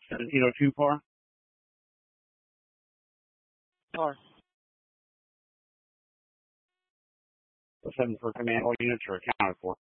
1702 par? Par. The 7 for command, all units are accounted for.